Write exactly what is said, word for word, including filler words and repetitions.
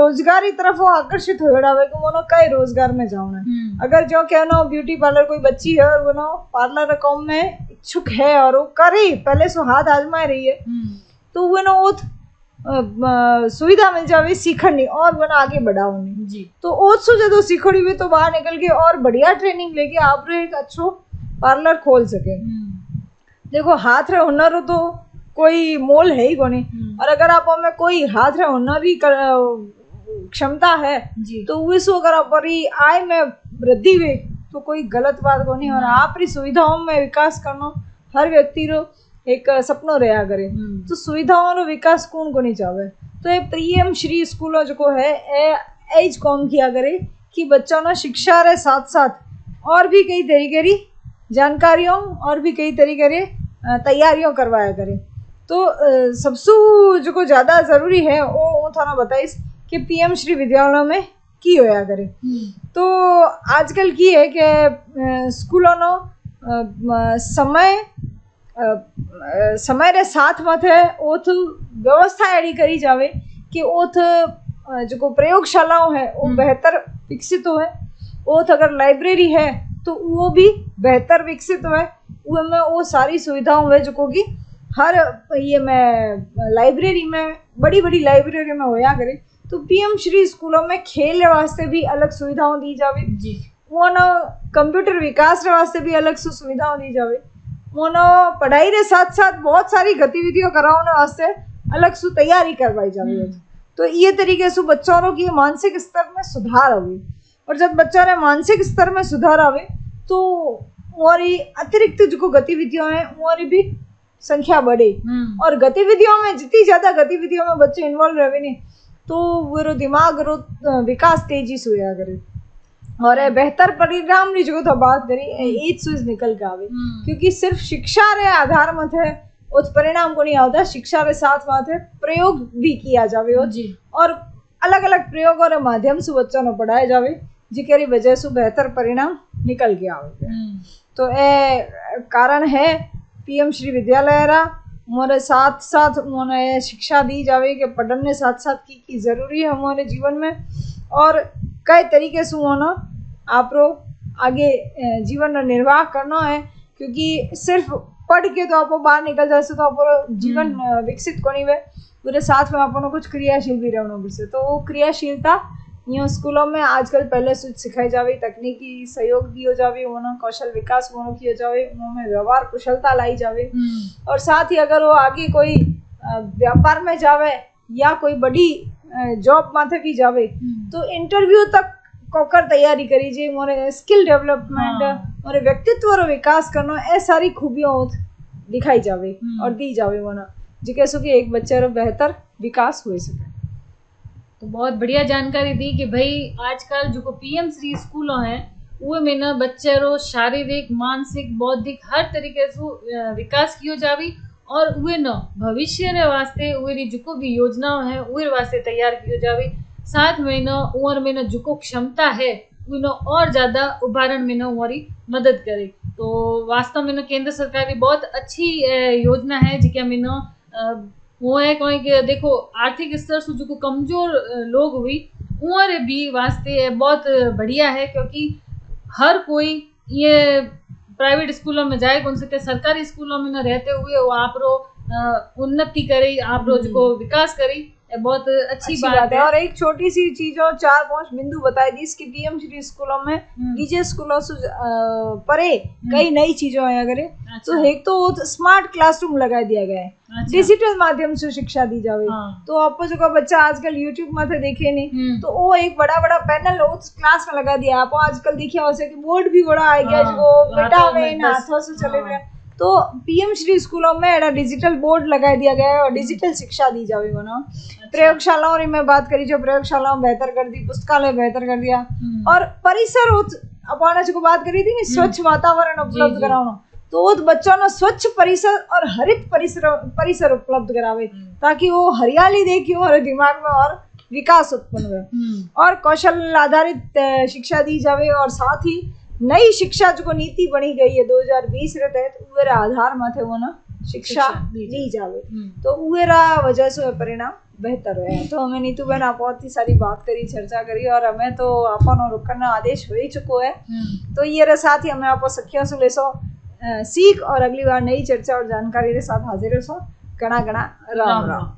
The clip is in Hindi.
रोजगारी तरफ वो आकर्षित हो रहा है कि वो कई रोजगार में जाना है। अगर जो कहना ब्यूटी पार्लर कोई बच्ची है और वो ना पार्लर काम में इच्छुक है और वो करे पहले सो हाथ आजमा रही है, तो वो ना वो सुविधा मिल जावे सीखनी और वो ना आगे बढ़ाओ जी। तो ओत सो जो सीखोड़ी हुई तो बाहर निकल के और बढ़िया ट्रेनिंग लेके आप एक अच्छो पार्लर खोल सके। देखो हाथ रे हुनर हो तो कोई मोल है ही कोनी, और अगर आप हमें कोई हाथ रे हुनर ही क्षमता है जी, तो उसको अगर आप आय में वृद्धि हुई तो कोई गलत बात को नहीं। और आप सुविधाओं में विकास करना हर व्यक्ति रो एक सपनो रहा करे, तो सुविधाओं रो विकास कौन को नहीं चाहे। तो ये पीएम श्री स्कूलों जो है एज कौन किया करे कि बच्चों ने शिक्षा रे साथ साथ और भी कई तरीके की जानकारियों और भी कई तरीके की तैयारियों करवाया करे। तो सबसे जो ज़्यादा ज़रूरी है वो वो थाना बताइस कि पीएम श्री विद्यालयों में की होया करे। तो आजकल की है कि स्कूलों नो समय समय रे साथ माथे ओथ व्यवस्था एडी करी जावे कि ओथ जो प्रयोगशालाओं है वो बेहतर विकसित हो है। ओथ अगर लाइब्रेरी है तो वो भी बेहतर विकसित हो है। उनमें वो सारी सुविधाओं है जो कि हर ये में लाइब्रेरी में बड़ी बड़ी लाइब्रेरी में होया करे। तो पीएम श्री स्कूलों में खेल वास्ते भी अलग सुविधाओं दी जावे जी। वो ना कंप्यूटर विकास रे वास्ते भी अलग से सुविधाओं दी जावे। वो ना पढ़ाई रे साथ साथ बहुत सारी गतिविधियों कराने वास्ते अलग से तैयारी करवाई जावे। तो ये तरीके से बच्चों की मानसिक स्तर में सुधार आवे, और जब बच्चों रे मानसिक स्तर में सुधार आवे तो और अतिरिक्त जो गतिविधियां हैं और भी संख्या बढ़े। और गतिविधियों में जितनी ज्यादा गतिविधियों में बच्चे इन्वॉल्व रहे नहीं तो वो दिमाग रो विकास तेजी से होया करे और बेहतर परिणाम की जो तो बात करी एज सुज निकल के आवे। क्योंकि सिर्फ शिक्षा रे आधार मत है उस परिणाम को नहीं आता, शिक्षा रे साथ बात है प्रयोग भी किया जावे और अलग अलग प्रयोगों के माध्यम से बच्चों को पढ़ाया जावे जिसकी वजह से बेहतर परिणाम निकल के आवे। तो ये कारण है पीएम श्री विद्यालय रा हमारे साथ साथ उन्होंने शिक्षा दी जावे कि पढ़ने साथ साथ की, की जरूरी है हमारे जीवन में, और कई तरीके से उन्होंने आप आगे जीवन निर्वाह करना है। क्योंकि सिर्फ पढ़ के तो आप बाहर निकल जाए तो आप जीवन विकसित को नहीं हुए, पूरे साथ में आपको कुछ क्रियाशील भी रहना भी से। तो वो क्रियाशीलता यूँ स्कूलों में आजकल पहले से सिखाई जावे, तकनीकी सहयोग दियो जावे, उन्होंने कौशल विकास उन्होंने किया जावे, उन्होंने व्यवहार कुशलता लाई जावे। और साथ ही अगर वो आगे कोई व्यापार में जावे या कोई बड़ी जॉब माथे भी जावे तो इंटरव्यू तक कोकर तैयारी करी जे मोरे स्किल डेवलपमेंट मोरे व्यक्तित्व रो विकास करना ए सारी खूबियां दिखाई जावे और दी जावे वना जिके सो कि एक बच्चे रो बेहतर विकास हो सके। तो बहुत बढ़िया जानकारी दी कि भाई आजकल जो पीएम श्री स्कूलों हैं वो में ना बच्चे रो शारीरिक मानसिक बौद्धिक हर तरीके से विकास कियो जावी और वे न भविष्य रे वास्ते वे जो भी योजनाओं है वे वास्ते तैयार कियो जावे। साथ में न उम्र में न जो क्षमता है वे न और ज्यादा उभारण में न हमारी मदद करे। तो वास्तव में न केंद्र सरकार की बहुत अच्छी योजना है जिके में न वो है कोई कि देखो आर्थिक स्तर से जो कमजोर लोग हुई उम्र भी वास्ते बहुत बढ़िया है। क्योंकि हर कोई ये प्राइवेट स्कूलों में जाए कौन से सरकारी स्कूलों में न रहते हुए वो आप रो उन्नति करे आप रो जो विकास करे बहुत अच्छी, अच्छी बात, बात है। और एक छोटी सी चीज और चार पांच बिंदु बताई दी इसकी पीएम श्री स्कूलों में डीजे स्कूलों से परे कई नई चीजें हैं। अगर अच्छा। तो एक तो स्मार्ट क्लासरूम लगा दिया गया है, अच्छा। डिजिटल माध्यम से शिक्षा दी जावे। हाँ। तो आपको जो बच्चा आजकल यूट्यूब में थे देखे नहीं तो वो एक बड़ा बड़ा पैनल क्लास में लगा दिया। आप आजकल देखिए वैसे बोर्ड भी बड़ा आ गया जो बेटा में हाथों से चले गए। तो पीएम श्री स्कूलों में एडा डिजिटल बोर्ड लगा दिया गया है और डिजिटल शिक्षा दी जावे वना। अच्छा। प्रयोगशालाओं में बात करी जो प्रयोगशालाओं बेहतर कर दी, पुस्तकालय बेहतर कर दिया और परिसर अपन जो बात करी थी ना स्वच्छ वातावरण उपलब्ध कराना तो वो बच्चों ने स्वच्छ परिसर और हरित परिसर परिसर उपलब्ध करावे ताकि वो हरियाली देखी और दिमाग में और विकास उत्पन्न हो। और कौशल आधारित शिक्षा दी जावे और साथ ही नई शिक्षा जो नीति बनी गई है दो हज़ार बीस रे तहत उवेरा आधार माथे वो ना शिक्षा दी जावे। तो उवेरा वजह से परिणाम बेहतर है। तो हमें नीतू बहन आप बहुत ही सारी बात करी, चर्चा करी, और हमें तो अपन और रुकन आदेश हो ही चुको है। तो ये रे साथ ही हमें आप सखियों से ले सो सीख, और अगली बार नई चर्चा और जानकारी के साथ हाजिर हो सो। घना घना राम राम।